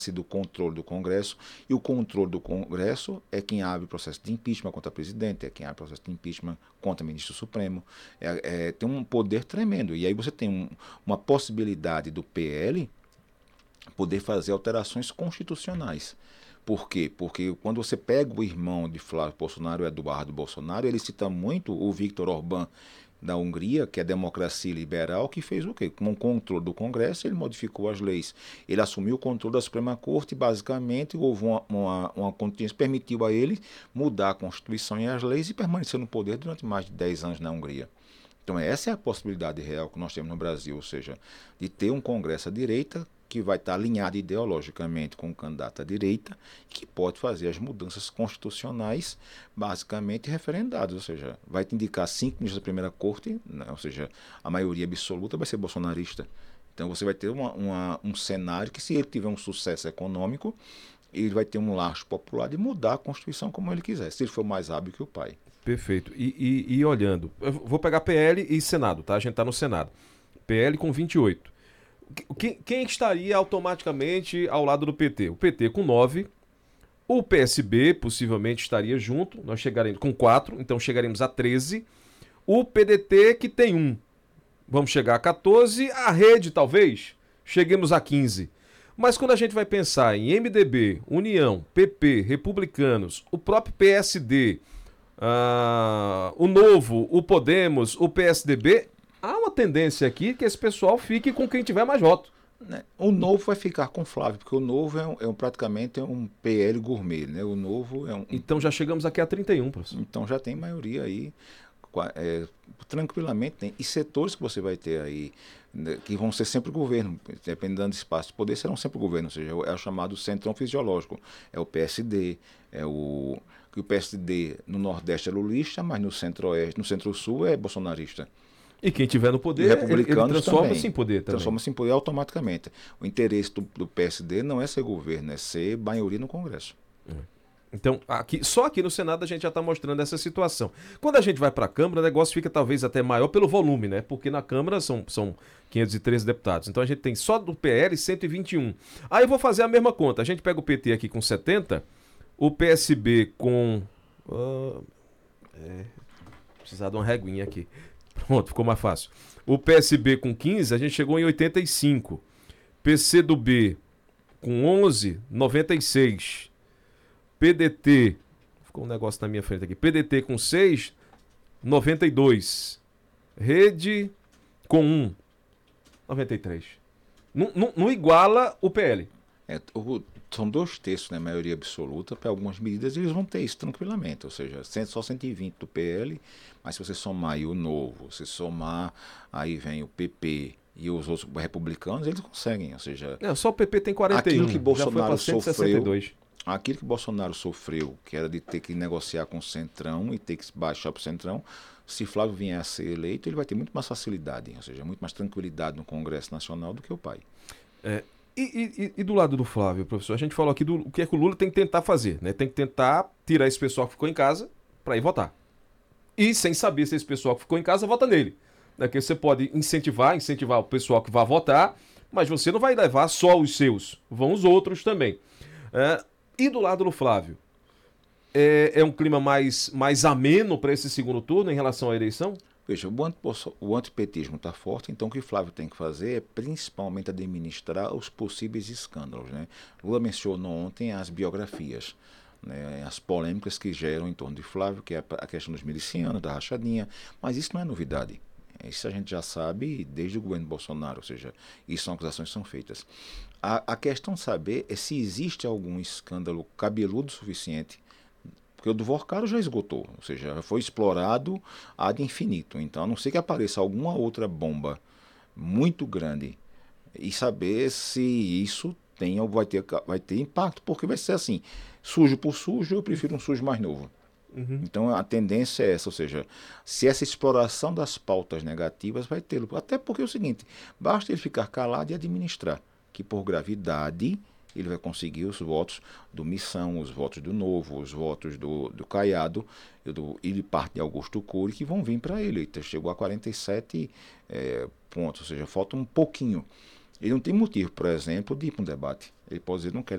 do controle do Congresso, e o controle do Congresso é quem abre o processo de impeachment contra o presidente, é quem abre o processo de impeachment contra o ministro Supremo, tem um poder tremendo, e aí você tem uma possibilidade do PL poder fazer alterações constitucionais. Por quê? Porque quando você pega o irmão de Flávio Bolsonaro, o Eduardo Bolsonaro, ele cita muito o Viktor Orbán da Hungria, que é a democracia liberal, que fez o quê? Com o controle do Congresso, ele modificou as leis. Ele assumiu o controle da Suprema Corte e, basicamente, houve uma contingência que permitiu a ele mudar a Constituição e as leis e permanecer no poder durante mais de 10 anos na Hungria. Então, essa é a possibilidade real que nós temos no Brasil, ou seja, de ter um Congresso à direita que vai estar alinhado ideologicamente com o candidato à direita e que pode fazer as mudanças constitucionais basicamente referendadas, ou seja, vai te indicar 5 ministros da primeira corte, né, ou seja, a maioria absoluta vai ser bolsonarista. Então você vai ter um cenário que, se ele tiver um sucesso econômico, ele vai ter um lastro popular de mudar a Constituição como ele quiser, se ele for mais hábil que o pai. Perfeito. E olhando, eu vou pegar PL e Senado, tá? A gente tá no Senado. PL com 28. Quem estaria automaticamente ao lado do PT? O PT com 9, o PSB possivelmente estaria junto, nós chegaremos com 4, então chegaremos a 13. O PDT que tem 1, vamos chegar a 14. A Rede talvez cheguemos a 15. Mas quando a gente vai pensar em MDB, União, PP, Republicanos, o próprio PSD, o Novo, o Podemos, o PSDB, há uma tendência aqui que esse pessoal fique com quem tiver mais voto. O Novo vai ficar com o Flávio, porque o Novo praticamente um PL gourmet, né? O Novo é Então já chegamos aqui a 31, professor. Então já tem maioria aí, tranquilamente tem. E setores que você vai ter aí, né, que vão ser sempre governo, dependendo do espaço de poder, serão sempre governo, ou seja, é o chamado centrão fisiológico. É o PSD, que o PSD no Nordeste é lulista, mas no Centro-Oeste, no Centro-Sul é bolsonarista. E quem tiver no poder, ele transforma-se em poder também. Transforma-se em poder automaticamente. O interesse do PSD não é ser governo, é ser maioria no Congresso. Então, só aqui no Senado a gente já está mostrando essa situação. Quando a gente vai para a Câmara, o negócio fica talvez até maior pelo volume, né? Porque na Câmara são 513 deputados. Então a gente tem só do PL 121. Aí eu vou fazer a mesma conta. A gente pega o PT aqui com 70, o PSB com... precisar de uma reguinha aqui. Pronto, ficou mais fácil. O PSB com 15, a gente chegou em 85. PCdoB com 11, 96. PDT, ficou um negócio na minha frente aqui. PDT com 6, 92. Rede com 1, 93. Não iguala o PL. São 2/3, né, maioria absoluta. Para algumas medidas eles vão ter isso tranquilamente, ou seja, só 120 do PL, mas se você somar aí o Novo, se somar, aí vem o PP e os outros republicanos, eles conseguem, ou seja... Só o PP tem 41, aquilo que Bolsonaro já foi para 162. Aquilo que Bolsonaro sofreu, que era de ter que negociar com o Centrão e ter que baixar para o Centrão, se Flávio vier a ser eleito, ele vai ter muito mais facilidade, ou seja, muito mais tranquilidade no Congresso Nacional do que o pai. E do lado do Flávio, professor, a gente falou aqui do que é que o Lula tem que tentar fazer, né? Tem que tentar tirar esse pessoal que ficou em casa para ir votar. E sem saber se esse pessoal que ficou em casa vota nele. Porque você pode incentivar o pessoal que vai votar, mas você não vai levar só os seus, vão os outros também. E do lado do Flávio, é um clima mais ameno para esse segundo turno em relação à eleição? Veja, o antipetismo está forte, então o que o Flávio tem que fazer é principalmente administrar os possíveis escândalos, né? Lula mencionou ontem as biografias, né, as polêmicas que geram em torno de Flávio, que é a questão dos milicianos, da rachadinha, mas isso não é novidade. Isso a gente já sabe desde o governo Bolsonaro, ou seja, isso são acusações que são feitas. A questão de saber é se existe algum escândalo cabeludo o suficiente, porque o do Vorcaro já esgotou, ou seja, já foi explorado ad infinito. Então, a não ser que apareça alguma outra bomba muito grande e saber se isso vai ter impacto, porque vai ser assim, sujo por sujo, eu prefiro um sujo mais novo. Então a tendência é essa, ou seja, se essa exploração das pautas negativas vai tê-lo, até porque é o seguinte, basta ele ficar calado e administrar, que por gravidade ele vai conseguir os votos do Missão, os votos do Novo, os votos do Caiado e de parte de Augusto Cury, que vão vir para ele. Ele chegou a 47 pontos, ou seja, falta um pouquinho. Ele não tem motivo, por exemplo, de ir para um debate. Ele pode dizer, não quer